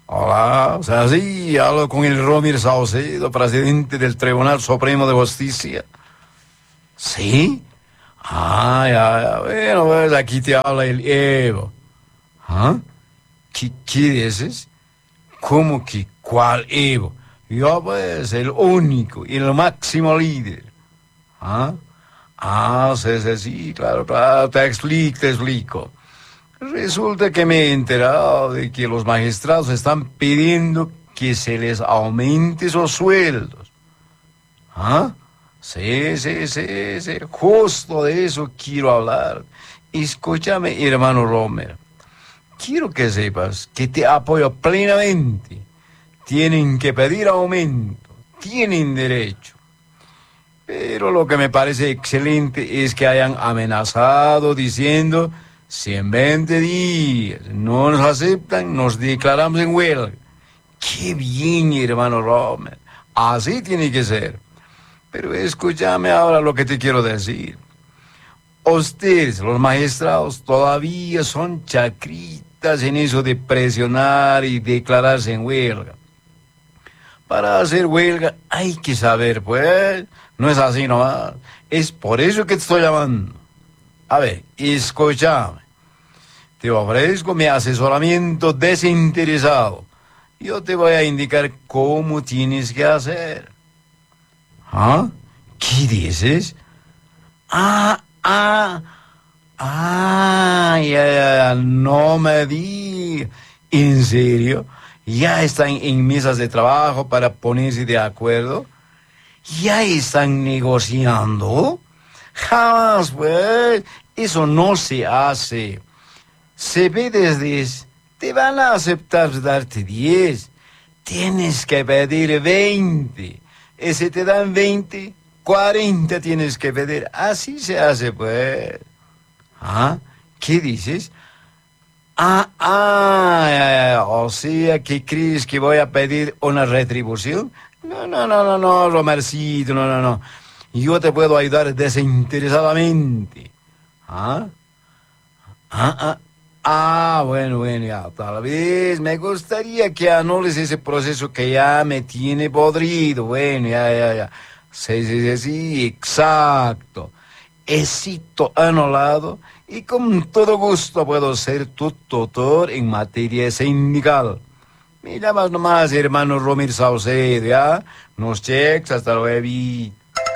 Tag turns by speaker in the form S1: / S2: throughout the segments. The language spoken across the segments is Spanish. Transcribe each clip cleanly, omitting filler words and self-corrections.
S1: Hola, o sea, sí, hablo con el Romir Saucedo, presidente del Tribunal Supremo de Justicia. ¿Sí? Ya, bueno, pues aquí te habla el Evo. ¿Ah? ¿Qué dices? ¿Cómo que cuál Evo? Yo, pues, el único y el máximo líder. ¿Ah? Sí, claro, claro, te explico. Resulta que me he enterado de que los magistrados están pidiendo que se les aumente sus sueldos. ¿Ah? Sí, justo de eso quiero hablar. Escúchame, hermano Romer, quiero que sepas que te apoyo plenamente. Tienen que pedir aumento, tienen derecho. Pero lo que me parece excelente es que hayan amenazado diciendo, si en 20 días no nos aceptan, nos declaramos en huelga. Qué bien, hermano Romer. Así tiene que ser. Pero escúchame ahora lo que te quiero decir. Ustedes, los magistrados, todavía son chacritas en eso de presionar y declararse en huelga. Para hacer huelga hay que saber, pues, no es así nomás. Es por eso que te estoy llamando. A ver, escúchame. Te ofrezco mi asesoramiento desinteresado. Yo te voy a indicar cómo tienes que hacer. ¿Ah? ¿Qué dices? Ah, ah, ya, no me di. ¿En serio? ¿Ya están en mesas de trabajo para ponerse de acuerdo? ¿Ya están negociando? Jamás, pues. Eso no se hace. Se ve desde... Te van a aceptar darte 10. Tienes que pedir 20. Y si te dan 20, 40 tienes que pedir. Así se hace, pues. ¿Ah? ¿Qué dices? O sea, ¿que crees que voy a pedir una retribución? No, Romercito, no. Yo te puedo ayudar desinteresadamente. ¿Ah? Ah, ah, bueno, ya, tal vez me gustaría que anules ese proceso que ya me tiene podrido. Bueno, ya. Sí, exacto. Éxito anulado y con todo gusto puedo ser tu tutor en materia sindical. Me llamas nomás, hermano Romir Saucedo, ¿ya? Nos checks, hasta luego.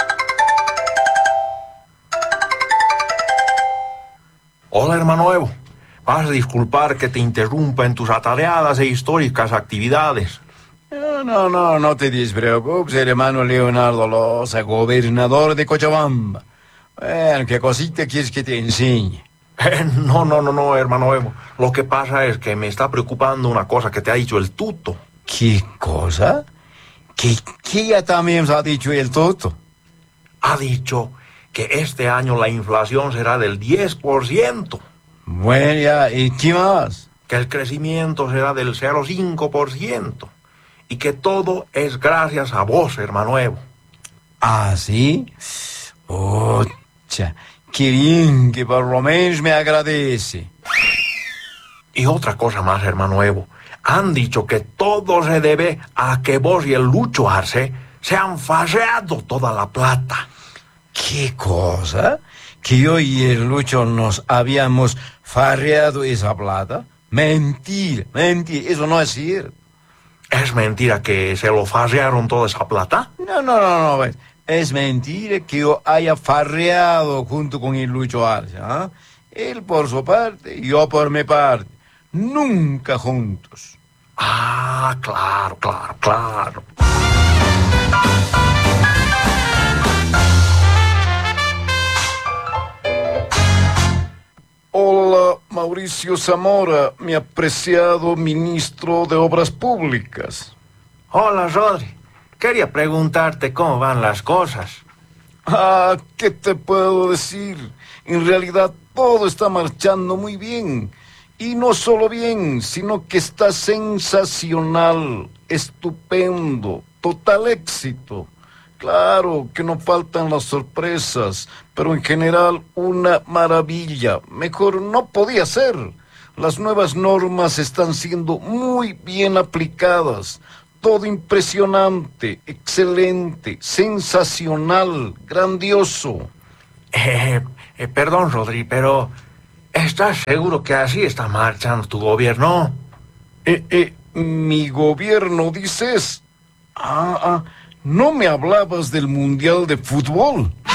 S2: Hola, hermano Evo. Vas a disculpar que te interrumpa en tus atareadas e históricas actividades.
S1: No te despreocupes, hermano Leonardo Loza, gobernador de Cochabamba. Bueno, ¿qué cosita quieres que te enseñe?
S2: No, hermano Evo. Lo que pasa es que me está preocupando una cosa que te ha dicho el tuto.
S1: ¿Qué cosa? ¿Qué ya también os ha dicho el Toto?
S2: Ha dicho que este año la inflación será del 10%,
S1: Bueno, ya, ¿y qué más?
S2: que el crecimiento será del 0,5% y que todo es gracias a vos, hermano Evo.
S1: ¿Ah, sí? Ocha, qué bien que por lo menos me agradece.
S2: Y otra cosa más, hermano Evo. Han dicho que todo se debe a que vos y el Lucho Arce se han farreado toda la plata.
S1: ¿Qué cosa? ¿Que yo y el Lucho nos habíamos farreado esa plata? Mentira, eso no es cierto.
S2: ¿Es mentira que se lo farrearon toda esa plata?
S1: No, pues, es mentira que yo haya farreado junto con el Lucho Arce, ¿ah? Él por su parte, yo por mi parte. Nunca juntos.
S2: Ah, claro.
S1: Hola, Mauricio Zamora, mi apreciado ministro de Obras Públicas.
S2: Hola, Rodri. Quería preguntarte cómo van las cosas.
S1: ¿Qué te puedo decir? En realidad todo está marchando muy bien. Y no solo bien, sino que está sensacional, estupendo, total éxito. Claro que no faltan las sorpresas, pero en general una maravilla. Mejor no podía ser. Las nuevas normas están siendo muy bien aplicadas. Todo impresionante, excelente, sensacional, grandioso.
S2: Perdón, Rodri, pero ¿estás seguro que así está marchando tu gobierno?
S1: Mi gobierno, dices. ¿No me hablabas del Mundial de Fútbol?